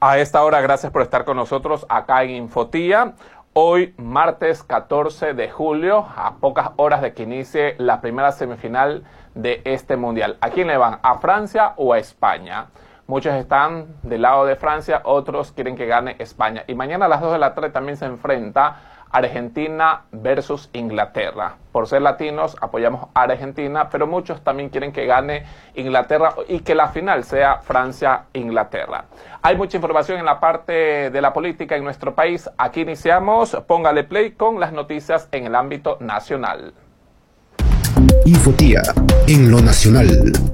A esta hora, gracias por estar con nosotros acá en Infotía. Hoy, martes 14 de julio, a pocas horas de que inicie la primera semifinal de este Mundial. ¿A quién le van? ¿A Francia o a España? Muchos están del lado de Francia, otros quieren que gane España. Y mañana a las 2 de la tarde también se enfrenta Argentina versus Inglaterra. Por ser latinos apoyamos a Argentina, pero muchos también quieren que gane Inglaterra y que la final sea Francia-Inglaterra. Hay mucha información en la parte de la política en nuestro país. Aquí iniciamos. Póngale play con las noticias en el ámbito nacional. Infotía en lo nacional.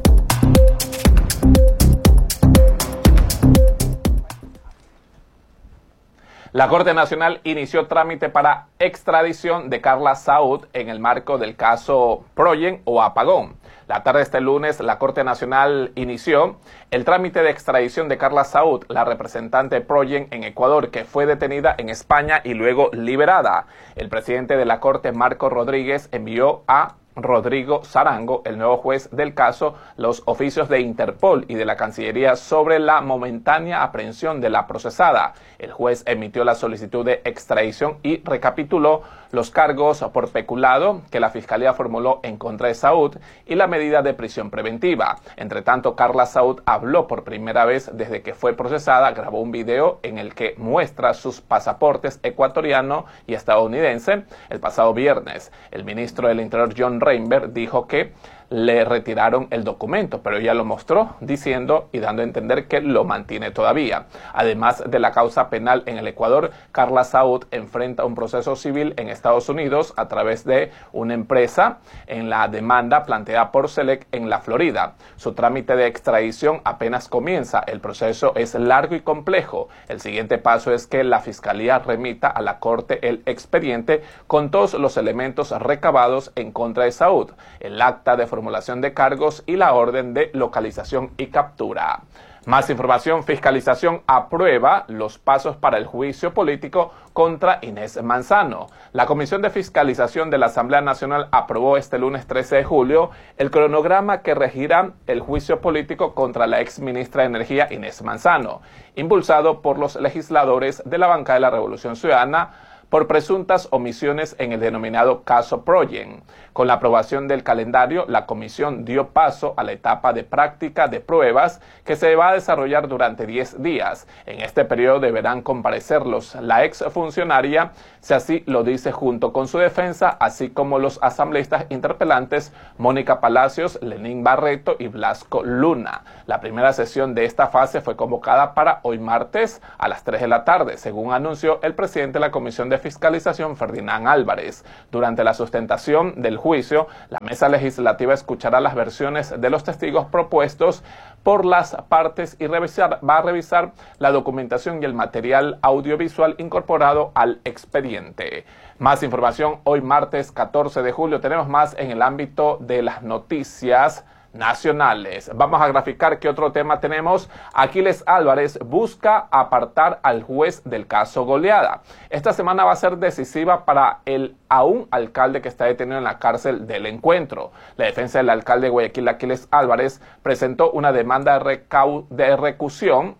La Corte Nacional inició trámite para extradición de Carla Saúd en el marco del caso Proyen o Apagón. La tarde de este lunes, la Corte Nacional inició el trámite de extradición de Carla Saúd, la representante de Proyen en Ecuador, que fue detenida en España y luego liberada. El presidente de la Corte, Marco Rodríguez, envió a Rodrigo Sarango, el nuevo juez del caso, los oficios de Interpol y de la Cancillería sobre la momentánea aprehensión de la procesada. El juez emitió la solicitud de extradición y recapituló los cargos por peculado que la Fiscalía formuló en contra de Saúd y la medida de prisión preventiva. Entre tanto, Carla Saúd habló por primera vez desde que fue procesada, grabó un video en el que muestra sus pasaportes ecuatoriano y estadounidense. El pasado viernes, el ministro del Interior, John Reinberg, dijo que le retiraron el documento, pero ella lo mostró diciendo y dando a entender que lo mantiene todavía. Además de la causa penal en el Ecuador, Carla Saúd enfrenta un proceso civil en Estados Unidos a través de una empresa en la demanda planteada por Select en la Florida. Su trámite de extradición apenas comienza. El proceso es largo y complejo. El siguiente paso es que la Fiscalía remita a la Corte el expediente con todos los elementos recabados en contra de Saúd, el acta de formulación de cargos y la orden de localización y captura. Más información. Fiscalización aprueba los pasos para el juicio político contra Inés Manzano. La Comisión de Fiscalización de la Asamblea Nacional aprobó este lunes 13 de julio el cronograma que regirá el juicio político contra la exministra de Energía Inés Manzano, impulsado por los legisladores de la bancada de la Revolución Ciudadana por presuntas omisiones en el denominado caso Proyen. Con la aprobación del calendario, la comisión dio paso a la etapa de práctica de pruebas que se va a desarrollar durante 10 días. En este periodo deberán comparecer la exfuncionaria, si así lo dice, junto con su defensa, así como los asambleístas interpelantes Mónica Palacios, Lenín Barreto y Blasco Luna. La primera sesión de esta fase fue convocada para hoy martes a las 3 de la tarde, según anunció el presidente de la Comisión de Fiscalización, Ferdinand Álvarez. Durante la sustentación del juicio, la mesa legislativa escuchará las versiones de los testigos propuestos por las partes y va a revisar la documentación y el material audiovisual incorporado al expediente. Más información hoy martes 14 de julio. Tenemos más en el ámbito de las noticias nacionales. Vamos a graficar qué otro tema tenemos. Aquiles Álvarez busca apartar al juez del caso Goleada. Esta semana va a ser decisiva para el aún alcalde que está detenido en la cárcel del Encuentro. La defensa del alcalde de Guayaquil, Aquiles Álvarez, presentó una demanda de recusación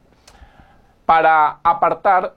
para apartar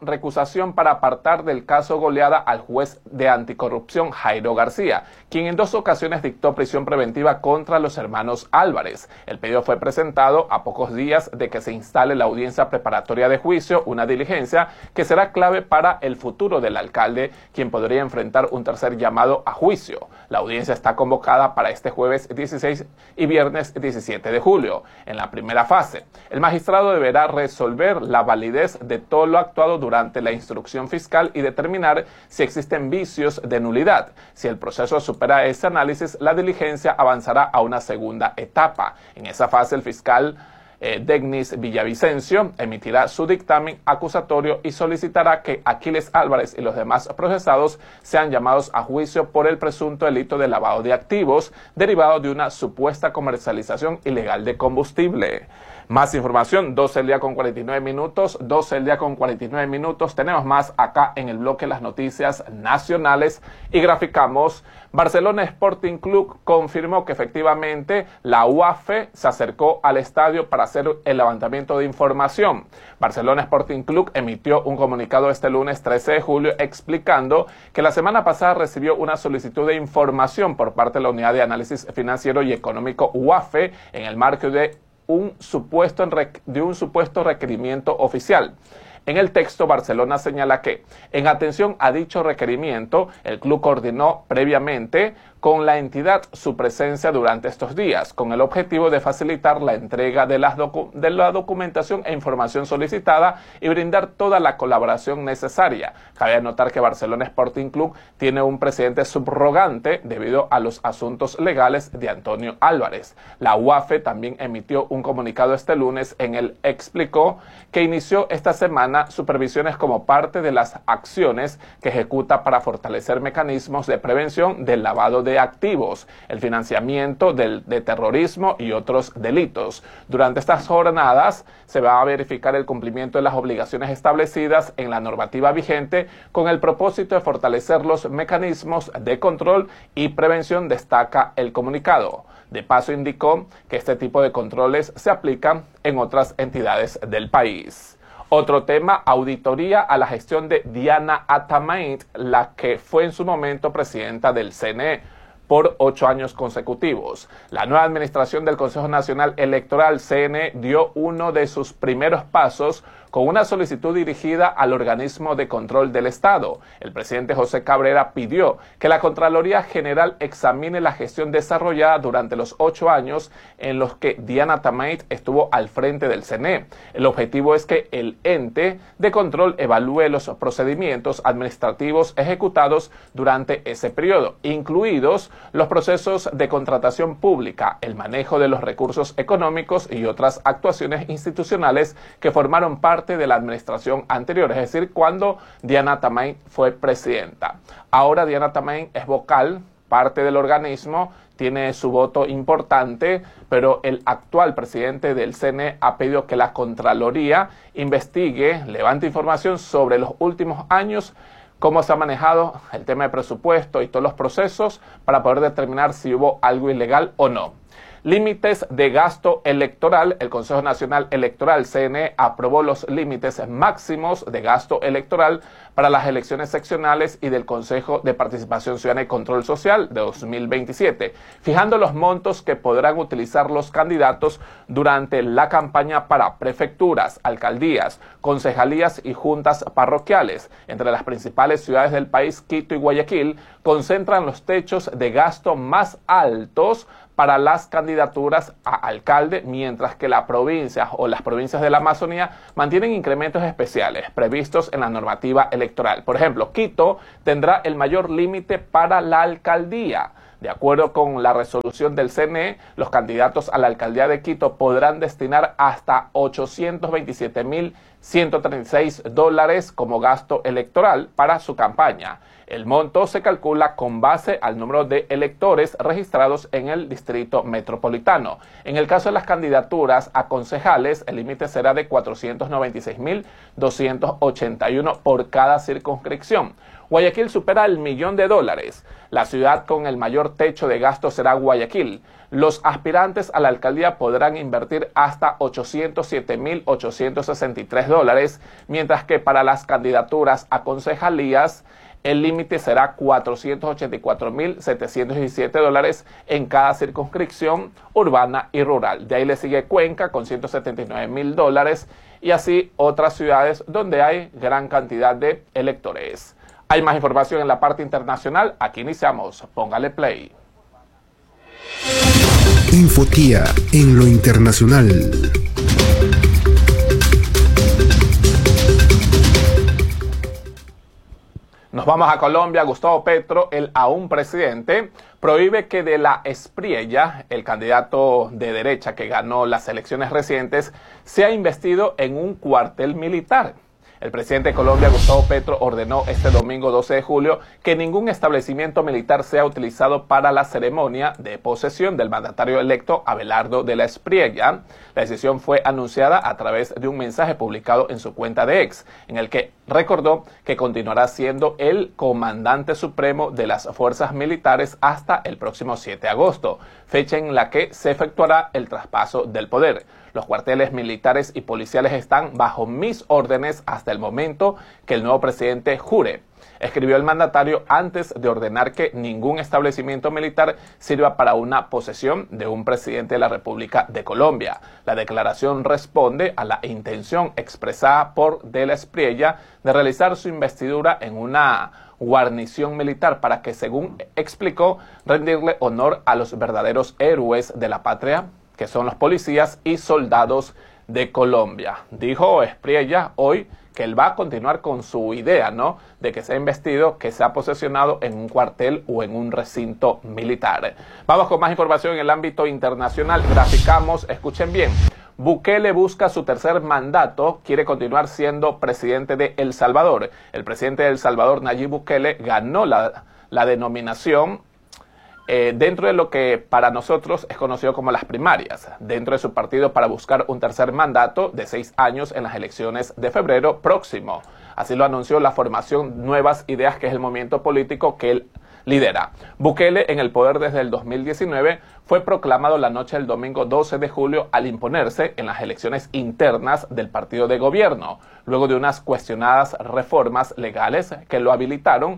del caso Goleada al juez de anticorrupción Jairo García, quien en 2 ocasiones dictó prisión preventiva contra los hermanos Álvarez. El pedido fue presentado a pocos días de que se instale la audiencia preparatoria de juicio, una diligencia que será clave para el futuro del alcalde, quien podría enfrentar un tercer llamado a juicio. La audiencia está convocada para este jueves 16 y viernes 17 de julio. En la primera fase, el magistrado deberá resolver la validez de todo lo actuado durante la instrucción fiscal y determinar si existen vicios de nulidad. Si el proceso supera ese análisis, la diligencia avanzará a una segunda etapa. En esa fase, el fiscal Denis Villavicencio emitirá su dictamen acusatorio y solicitará que Aquiles Álvarez y los demás procesados sean llamados a juicio por el presunto delito de lavado de activos derivado de una supuesta comercialización ilegal de combustible. Más información, 12 del día con 49 minutos, 12 del día con 49 minutos. Tenemos más acá en el bloque las noticias nacionales y graficamos. Barcelona Sporting Club confirmó que efectivamente la UAFE se acercó al estadio para hacer el levantamiento de información. Barcelona Sporting Club emitió un comunicado este lunes 13 de julio explicando que la semana pasada recibió una solicitud de información por parte de la Unidad de Análisis Financiero y Económico UAFE en el marco de un supuesto requerimiento oficial. En el texto, Barcelona señala que, en atención a dicho requerimiento, el club coordinó previamente con la entidad su presencia durante estos días, con el objetivo de facilitar la entrega de la documentación e información solicitada y brindar toda la colaboración necesaria. Cabe anotar que Barcelona Sporting Club tiene un presidente subrogante debido a los asuntos legales de Antonio Álvarez. La UAFE también emitió un comunicado este lunes en el que explicó que inició esta semana supervisiones como parte de las acciones que ejecuta para fortalecer mecanismos de prevención del lavado de activos, el financiamiento de terrorismo y otros delitos. Durante estas jornadas se va a verificar el cumplimiento de las obligaciones establecidas en la normativa vigente con el propósito de fortalecer los mecanismos de control y prevención, destaca el comunicado. De paso, indicó que este tipo de controles se aplican en otras entidades del país. Otro tema, auditoría a la gestión de Diana Atamaint, la que fue en su momento presidenta del CNE por 8 años consecutivos. La nueva administración del Consejo Nacional Electoral, CNE, dio uno de sus primeros pasos con una solicitud dirigida al organismo de control del Estado. El presidente José Cabrera pidió que la Contraloría General examine la gestión desarrollada durante los 8 años en los que Diana Atamaint estuvo al frente del CNE. El objetivo es que el ente de control evalúe los procedimientos administrativos ejecutados durante ese periodo, incluidos los procesos de contratación pública, el manejo de los recursos económicos y otras actuaciones institucionales que formaron parte de la administración anterior, es decir, cuando Diana Atamaint fue presidenta. Ahora Diana Atamaint es vocal, parte del organismo, tiene su voto importante, pero el actual presidente del CNE ha pedido que la Contraloría investigue, levante información sobre los últimos años, cómo se ha manejado el tema de presupuesto y todos los procesos para poder determinar si hubo algo ilegal o no. Límites de gasto electoral. El Consejo Nacional Electoral, CNE, aprobó los límites máximos de gasto electoral para las elecciones seccionales y del Consejo de Participación Ciudadana y Control Social de 2027, fijando los montos que podrán utilizar los candidatos durante la campaña para prefecturas, alcaldías, concejalías y juntas parroquiales. Entre las principales ciudades del país, Quito y Guayaquil, concentran los techos de gasto más altos para las candidaturas a alcalde, mientras que la provincia o las provincias de la Amazonía mantienen incrementos especiales previstos en la normativa electoral. Por ejemplo, Quito tendrá el mayor límite para la alcaldía. De acuerdo con la resolución del CNE, los candidatos a la alcaldía de Quito podrán destinar hasta $827.136 como gasto electoral para su campaña. El monto se calcula con base al número de electores registrados en el distrito metropolitano. En el caso de las candidaturas a concejales, el límite será de $496.281 por cada circunscripción. Guayaquil supera el $1.000.000. La ciudad con el mayor techo de gasto será Guayaquil. Los aspirantes a la alcaldía podrán invertir hasta $807.863, mientras que para las candidaturas a concejalías, el límite será $484.717 en cada circunscripción urbana y rural. De ahí le sigue Cuenca con $179.000 y así otras ciudades donde hay gran cantidad de electores. Hay más información en la parte internacional. Aquí iniciamos. Póngale play. Infotía en lo internacional. Nos vamos a Colombia. Gustavo Petro, el aún presidente, prohíbe que de la Espriella, el candidato de derecha que ganó las elecciones recientes, sea investido en un cuartel militar. El presidente de Colombia, Gustavo Petro, ordenó este domingo 12 de julio que ningún establecimiento militar sea utilizado para la ceremonia de posesión del mandatario electo Abelardo de la Espriella. La decisión fue anunciada a través de un mensaje publicado en su cuenta de X, en el que recordó que continuará siendo el comandante supremo de las fuerzas militares hasta el próximo 7 de agosto, fecha en la que se efectuará el traspaso del poder. Los cuarteles militares y policiales están bajo mis órdenes hasta el momento que el nuevo presidente jure, escribió el mandatario antes de ordenar que ningún establecimiento militar sirva para una posesión de un presidente de la República de Colombia. La declaración responde a la intención expresada por De la Espriella de realizar su investidura en una guarnición militar para que, según explicó, rendirle honor a los verdaderos héroes de la patria, que son los policías y soldados de Colombia. Dijo Espriella hoy que él va a continuar con su idea, ¿no?, de que sea investido, que sea posesionado en un cuartel o en un recinto militar. Vamos con más información en el ámbito internacional. Graficamos, escuchen bien. Bukele busca su tercer mandato, quiere continuar siendo presidente de El Salvador. El presidente de El Salvador, Nayib Bukele, ganó la denominación dentro de lo que para nosotros es conocido como las primarias, dentro de su partido para buscar un tercer mandato de 6 años en las elecciones de febrero próximo. Así lo anunció la formación Nuevas Ideas, que es el movimiento político que él lidera. Bukele, en el poder desde el 2019, fue proclamado la noche del domingo 12 de julio al imponerse en las elecciones internas del partido de gobierno, luego de unas cuestionadas reformas legales que lo habilitaron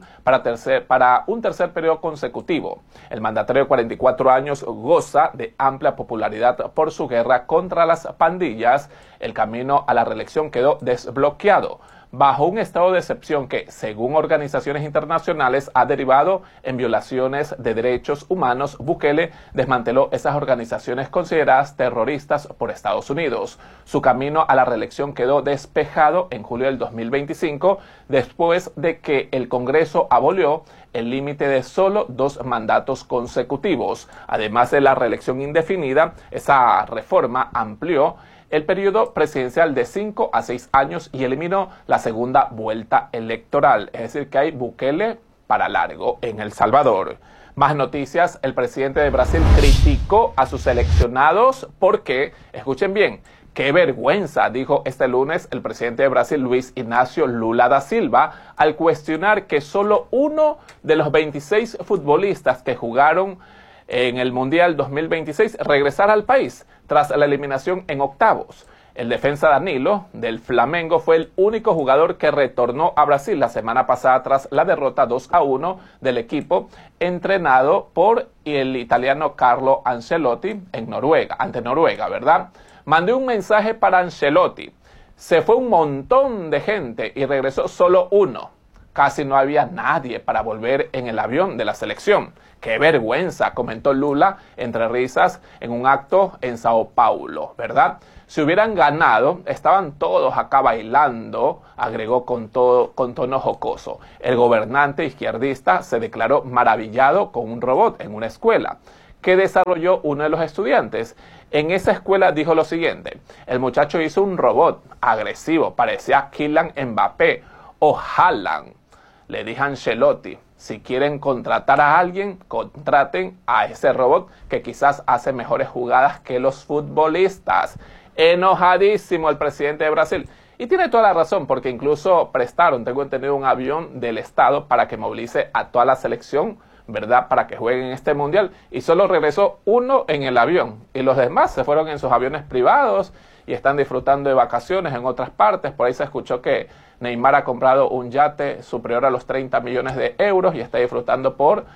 para un tercer periodo consecutivo. El mandatario de 44 años goza de amplia popularidad por su guerra contra las pandillas. El camino a la reelección quedó desbloqueado bajo un estado de excepción que, según organizaciones internacionales, ha derivado en violaciones de derechos humanos. Bukele desmanteló esas organizaciones consideradas terroristas por Estados Unidos. Su camino a la reelección quedó despejado en julio del 2025, después de que el Congreso abolió el límite de solo 2 mandatos consecutivos. Además de la reelección indefinida, esa reforma amplió el periodo presidencial de 5 a 6 años y eliminó la segunda vuelta electoral. Es decir, que hay Bukele para largo en El Salvador. Más noticias, el presidente de Brasil criticó a sus seleccionados porque, escuchen bien, ¡qué vergüenza!, dijo este lunes el presidente de Brasil, Luis Ignacio Lula da Silva, al cuestionar que solo uno de los 26 futbolistas que jugaron en el Mundial 2026 regresara al país tras la eliminación en octavos. El defensa Danilo del Flamengo fue el único jugador que retornó a Brasil la semana pasada tras la derrota 2-1 del equipo entrenado por el italiano Carlo Ancelotti ante Noruega, ¿verdad? Mandé un mensaje para Ancelotti. Se fue un montón de gente y regresó solo uno. Casi no había nadie para volver en el avión de la selección. ¡Qué vergüenza!, comentó Lula entre risas en un acto en Sao Paulo, ¿verdad? Si hubieran ganado, estaban todos acá bailando, agregó con tono jocoso. El gobernante izquierdista se declaró maravillado con un robot en una escuela que desarrolló uno de los estudiantes. En esa escuela dijo lo siguiente: el muchacho hizo un robot agresivo, parecía Kylian Mbappé o Haaland. Le dije a Ancelotti, si quieren contratar a alguien, contraten a ese robot que quizás hace mejores jugadas que los futbolistas. Enojadísimo el presidente de Brasil. Y tiene toda la razón, porque incluso prestaron, tengo entendido, un avión del Estado para que movilice a toda la selección, ¿verdad?, para que jueguen este mundial. Y solo regresó uno en el avión. Y los demás se fueron en sus aviones privados y están disfrutando de vacaciones en otras partes. Por ahí se escuchó que Neymar ha comprado un yate superior a los 30 millones de euros y está disfrutando por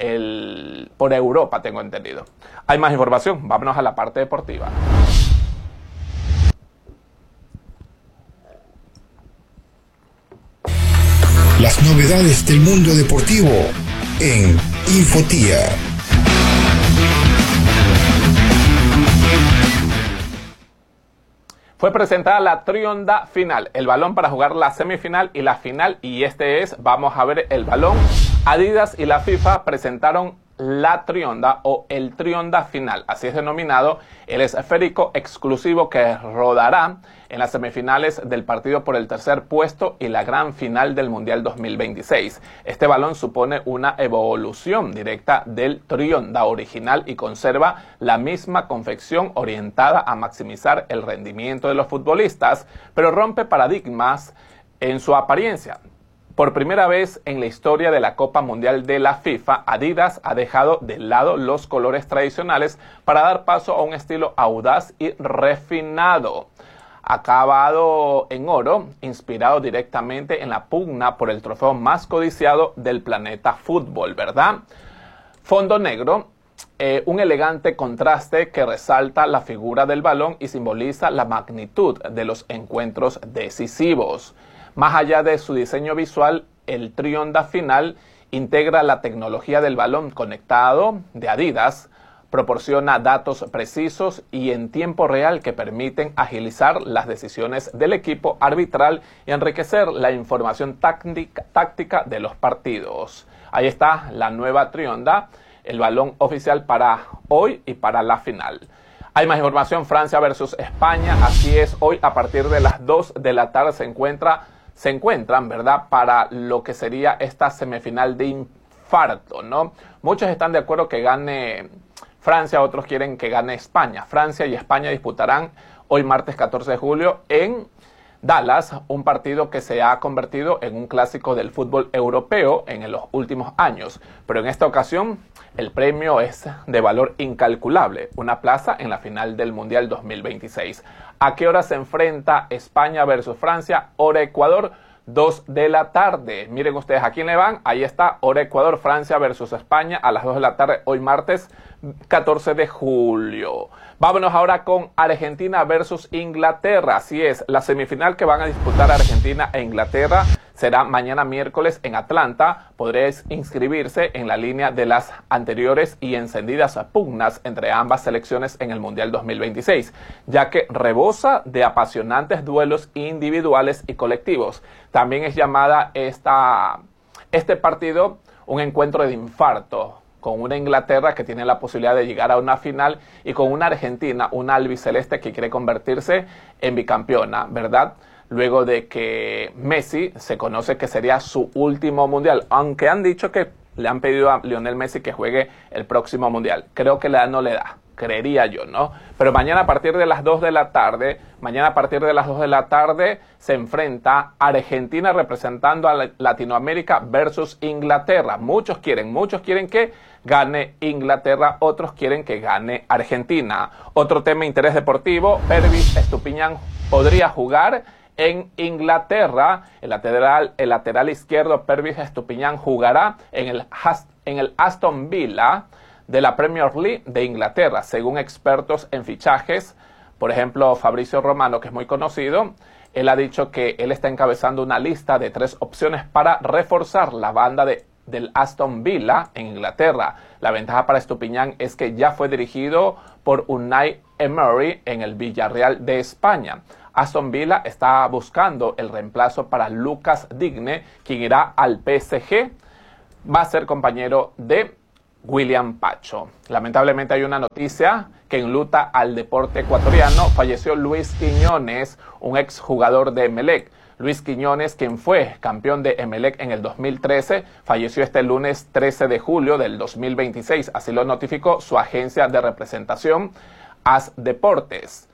Europa, tengo entendido. Hay más información, vámonos a la parte deportiva. Las novedades del mundo deportivo en Infotía. Fue presentada la tríonda final, el balón para jugar la semifinal y la final, y vamos a ver el balón. Adidas y la FIFA presentaron la Trionda o el Trionda final, así es denominado el esférico exclusivo que rodará en las semifinales del partido por el tercer puesto y la gran final del Mundial 2026. Este balón supone una evolución directa del Trionda original y conserva la misma confección orientada a maximizar el rendimiento de los futbolistas, pero rompe paradigmas en su apariencia. Por primera vez en la historia de la Copa Mundial de la FIFA, Adidas ha dejado de lado los colores tradicionales para dar paso a un estilo audaz y refinado, acabado en oro, inspirado directamente en la pugna por el trofeo más codiciado del planeta fútbol, ¿verdad? Fondo negro, un elegante contraste que resalta la figura del balón y simboliza la magnitud de los encuentros decisivos. Más allá de su diseño visual, el Trionda final integra la tecnología del balón conectado de Adidas, proporciona datos precisos y en tiempo real que permiten agilizar las decisiones del equipo arbitral y enriquecer la información táctica de los partidos. Ahí está la nueva Trionda, el balón oficial para hoy y para la final. Hay más información, Francia versus España, así es, hoy a partir de las 2 de la tarde se encuentran, ¿verdad?, para lo que sería esta semifinal de infarto, ¿no? Muchos están de acuerdo que gane Francia, otros quieren que gane España. Francia y España disputarán hoy martes 14 de julio en Dallas, un partido que se ha convertido en un clásico del fútbol europeo en los últimos años. Pero en esta ocasión el premio es de valor incalculable, una plaza en la final del Mundial 2026. ¿A qué hora se enfrenta España versus Francia? Hora Ecuador, 2 de la tarde. Miren ustedes, ¿a quién le van? Ahí está, hora Ecuador, Francia versus España a las 2 de la tarde, hoy martes 14 de julio. Vámonos ahora con Argentina versus Inglaterra. Así es, la semifinal que van a disputar Argentina e Inglaterra será mañana miércoles en Atlanta. Podréis inscribirse en la línea de las anteriores y encendidas pugnas entre ambas selecciones en el Mundial 2026, ya que rebosa de apasionantes duelos individuales y colectivos. También es llamada este partido un encuentro de infarto, con una Inglaterra que tiene la posibilidad de llegar a una final y con una Argentina, una albiceleste que quiere convertirse en bicampeona, ¿verdad? Luego de que Messi se conoce que sería su último mundial, aunque han dicho que le han pedido a Lionel Messi que juegue el próximo mundial. Creo que la edad no le da, creería yo, ¿no? Pero mañana a partir de las 2 de la tarde, se enfrenta Argentina representando a Latinoamérica versus Inglaterra. Muchos quieren que gane Inglaterra, otros quieren que gane Argentina. Otro tema de interés deportivo, Pervis Estupiñán podría jugar en Inglaterra. El lateral izquierdo Pervis Estupiñán jugará en el Aston Villa de la Premier League de Inglaterra, según expertos en fichajes. Por ejemplo, Fabricio Romano, que es muy conocido, él ha dicho que él está encabezando una lista de 3 opciones para reforzar la banda del Aston Villa en Inglaterra. La ventaja para Estupiñán es que ya fue dirigido por Unai Emery en el Villarreal de España. Aston Villa está buscando el reemplazo para Lucas Digne, quien irá al PSG. Va a ser compañero de William Pacho. Lamentablemente hay una noticia que enluta al deporte ecuatoriano. Falleció Luis Quiñones, un exjugador de Emelec. Luis Quiñones, quien fue campeón de Emelec en el 2013, falleció este lunes 13 de julio del 2026. Así lo notificó su agencia de representación, AS Deportes.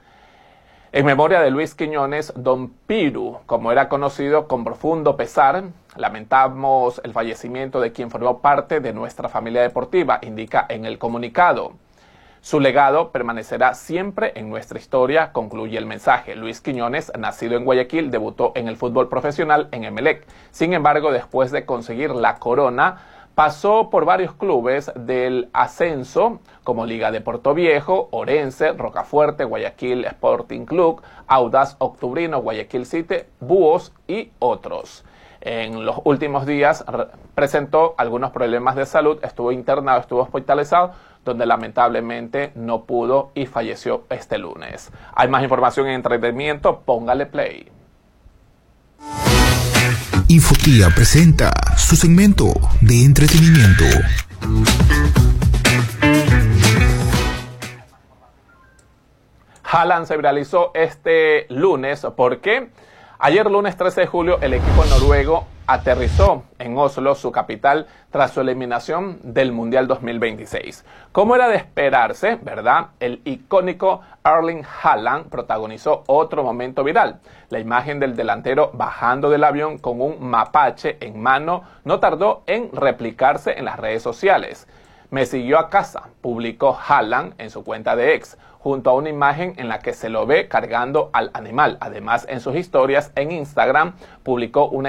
En memoria de Luis Quiñones, Don Piru, como era conocido, con profundo pesar, lamentamos el fallecimiento de quien formó parte de nuestra familia deportiva, indica en el comunicado. Su legado permanecerá siempre en nuestra historia, concluye el mensaje. Luis Quiñones, nacido en Guayaquil, debutó en el fútbol profesional en Emelec. Sin embargo, después de conseguir la corona, pasó por varios clubes del ascenso, como Liga de Portoviejo, Orense, Rocafuerte, Guayaquil Sporting Club, Audaz Octubrino, Guayaquil City, Búhos y otros. En los últimos días presentó algunos problemas de salud, estuvo internado, estuvo hospitalizado, donde lamentablemente no pudo y falleció este lunes. Hay más información en entretenimiento, póngale play. Infotía presenta su segmento de entretenimiento. Haaland se viralizó este lunes porque ayer lunes 13 de julio el equipo noruego aterrizó en Oslo, su capital, tras su eliminación del Mundial 2026. Como era de esperarse, ¿verdad? El icónico Erling Haaland protagonizó otro momento viral. La imagen del delantero bajando del avión con un mapache en mano no tardó en replicarse en las redes sociales. Me siguió a casa, publicó Haaland en su cuenta de X, junto a una imagen en la que se lo ve cargando al animal. Además, en sus historias en Instagram publicó una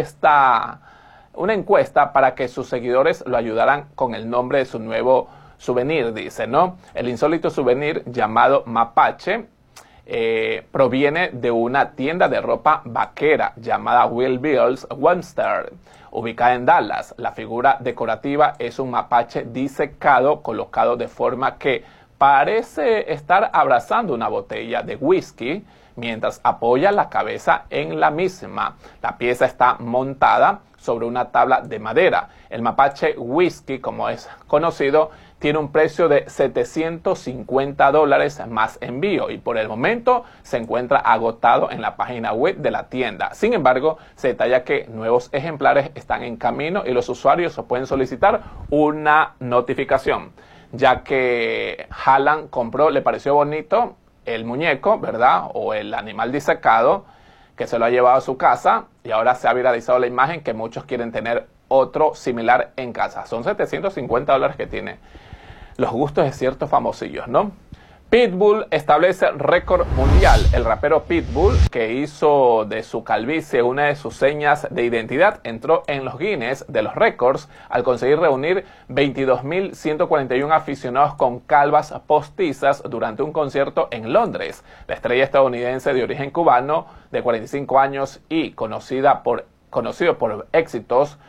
encuesta para que sus seguidores lo ayudaran con el nombre de su nuevo souvenir, dice, ¿no? El insólito souvenir llamado mapache proviene de una tienda de ropa vaquera llamada Will Bills Webster, ubicada en Dallas. La figura decorativa es un mapache disecado, colocado de forma que parece estar abrazando una botella de whisky mientras apoya la cabeza en la misma. La pieza está montada sobre una tabla de madera. El mapache whisky, como es conocido, tiene un precio de $750 más envío y por el momento se encuentra agotado en la página web de la tienda. Sin embargo, se detalla que nuevos ejemplares están en camino y los usuarios pueden solicitar una notificación, ya que Haaland compró, le pareció bonito el muñeco, ¿verdad? O el animal disecado, que se lo ha llevado a su casa y ahora se ha viralizado la imagen que muchos quieren tener otro similar en casa. Son $750 que tiene. Los gustos de ciertos famosillos, ¿no? Pitbull establece récord mundial. El rapero Pitbull, que hizo de su calvicie una de sus señas de identidad, entró en los Guinness de los récords al conseguir reunir 22.141 aficionados con calvas postizas durante un concierto en Londres. La estrella estadounidense de origen cubano, de 45 años y conocido por éxitos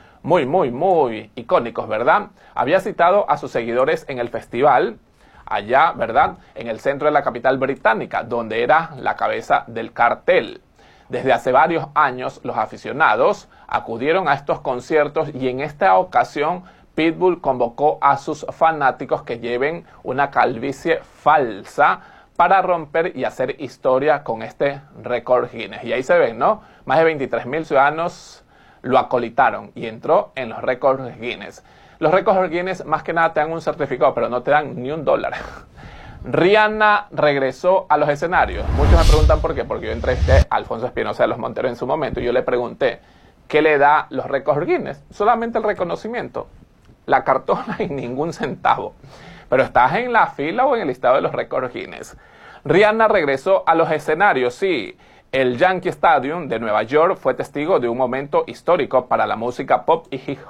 muy icónicos, ¿verdad? Había citado a sus seguidores en el festival allá, ¿verdad?, en el centro de la capital británica, donde era la cabeza del cartel. Desde hace varios años, los aficionados acudieron a estos conciertos y en esta ocasión Pitbull convocó a sus fanáticos que lleven una calvicie falsa para romper y hacer historia con este récord Guinness. Y ahí se ven, ¿no? Más de 23.000 ciudadanos lo acolitaron y entró en los récords Guinness. Los récords Guinness más que nada te dan un certificado, pero no te dan ni $1. Rihanna regresó a los escenarios. Muchos me preguntan por qué, porque yo entrevisté a Alfonso Espinosa de Los Monteros en su momento y yo le pregunté, ¿qué le da los récords Guinness? Solamente el reconocimiento, la cartona y ningún centavo. Pero estás en la fila o en el listado de los récords Guinness. Rihanna regresó a los escenarios, sí. El Yankee Stadium de Nueva York fue testigo de un momento histórico para la música pop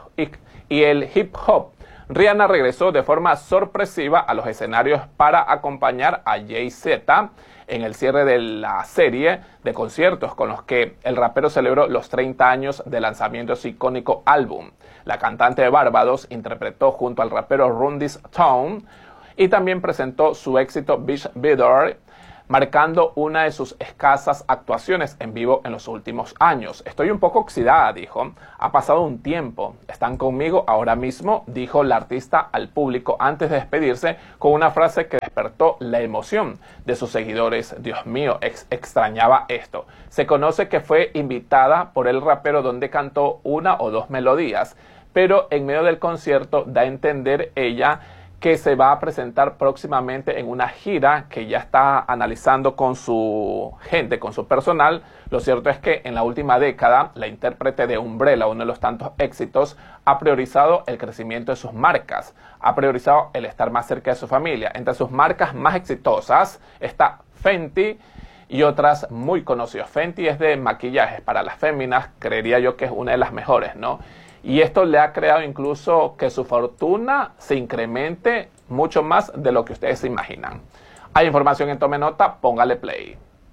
y el hip hop. Rihanna regresó de forma sorpresiva a los escenarios para acompañar a Jay-Z en el cierre de la serie de conciertos con los que el rapero celebró los 30 años de lanzamiento de su icónico álbum. La cantante de Barbados interpretó junto al rapero Rundis Tone y también presentó su éxito Bitch Better, marcando una de sus escasas actuaciones en vivo en los últimos años. Estoy un poco oxidada, dijo. Ha pasado un tiempo. Están conmigo ahora mismo, dijo la artista al público antes de despedirse con una frase que despertó la emoción de sus seguidores. Dios mío, extrañaba esto. Se conoce que fue invitada por el rapero donde cantó una o dos melodías, pero en medio del concierto da a entender ella que se va a presentar próximamente en una gira que ya está analizando con su gente, con su personal. Lo cierto es que en la última década, la intérprete de Umbrella, uno de los tantos éxitos, ha priorizado el crecimiento de sus marcas, ha priorizado el estar más cerca de su familia. Entre sus marcas más exitosas está Fenty y otras muy conocidas. Fenty es de maquillajes para las féminas, creería yo que es una de las mejores, ¿no? Y esto le ha creado incluso que su fortuna se incremente mucho más de lo que ustedes se imaginan. Hay información en Tome Nota, póngale play.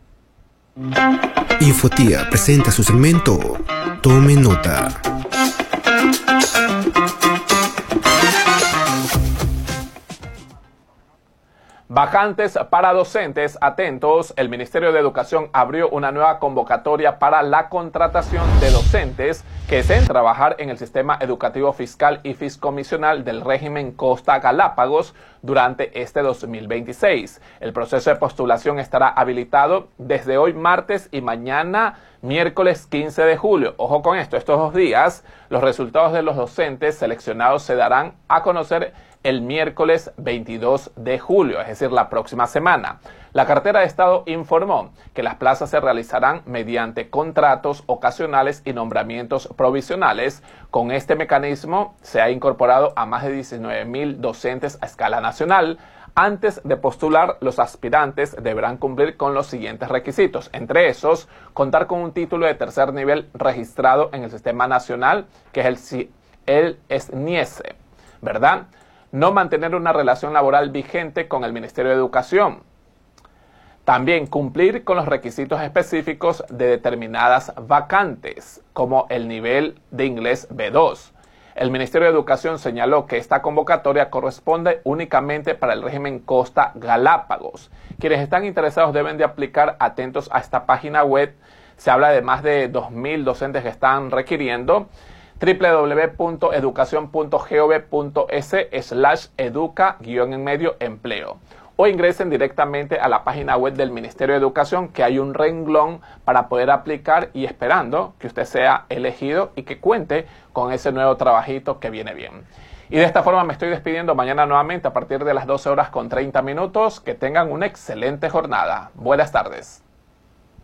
Infotía presenta su segmento Tome Nota. Vacantes para docentes, atentos, el Ministerio de Educación abrió una nueva convocatoria para la contratación de docentes que deseen trabajar en el sistema educativo fiscal y fiscomisional del régimen Costa Galápagos durante este 2026. El proceso de postulación estará habilitado desde hoy martes y mañana miércoles 15 de julio. Ojo con esto, estos 2 días, los resultados de los docentes seleccionados se darán a conocer el miércoles 22 de julio, es decir, la próxima semana. La cartera de Estado informó que las plazas se realizarán mediante contratos ocasionales y nombramientos provisionales. Con este mecanismo se ha incorporado a más de 19,000 docentes a escala nacional. Antes de postular, los aspirantes deberán cumplir con los siguientes requisitos. Entre esos, contar con un título de tercer nivel registrado en el Sistema Nacional, que es el SNIESE, ¿verdad? No mantener una relación laboral vigente con el Ministerio de Educación. También cumplir con los requisitos específicos de determinadas vacantes, como el nivel de inglés B2. El Ministerio de Educación señaló que esta convocatoria corresponde únicamente para el régimen Costa Galápagos. Quienes están interesados deben de aplicar, atentos a esta página web. Se habla de más de 2,000 docentes que están requiriendo. www.educacion.gov.es/educa-empleo o ingresen directamente a la página web del Ministerio de Educación, que hay un renglón para poder aplicar, y esperando que usted sea elegido y que cuente con ese nuevo trabajito que viene bien. Y de esta forma me estoy despidiendo. Mañana nuevamente a partir de las 12:30. Que tengan una excelente jornada. Buenas tardes.